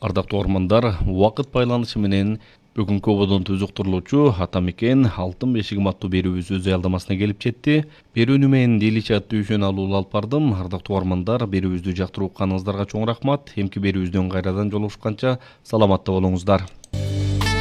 Ардактуу угармандар, убакыт байланышы менен бүгүнкү ободон уктурулуучу Атамекен алтын бешигим аттуу берүүбүз өз аялдамасына келип жетти. Берүүнү мен Деличи аттуу үйшөн алуулу алып бардым. Ардактуу угармандар, берүүбүздү жактырып укканыңыздарга чоң рахмат. Эмки берүүбүздөн кайрадан жолугушканча саламатта болуңуздар.